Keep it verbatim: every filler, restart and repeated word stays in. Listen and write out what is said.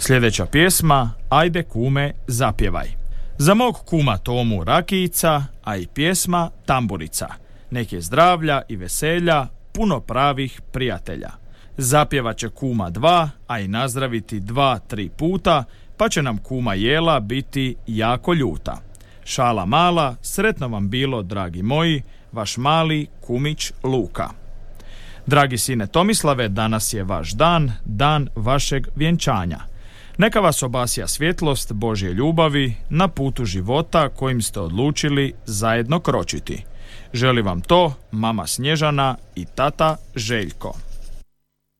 Sljedeća pjesma Ajde kume zapjevaj. Za mog kuma Tomu Rakijica, a i pjesma Tamburica. Nek je zdravlja i veselja, puno pravih prijatelja. Zapjevat će kuma dva, a i nazdraviti dva, tri puta, pa će nam kuma Jela biti jako ljuta. Šala mala, sretno vam bilo, dragi moji, vaš mali kumić Luka. Dragi sine Tomislave, danas je vaš dan, dan vašeg vjenčanja. Neka vas obasja svjetlost Božje ljubavi na putu života kojim ste odlučili zajedno kročiti. Želi vam to mama Snježana i tata Željko.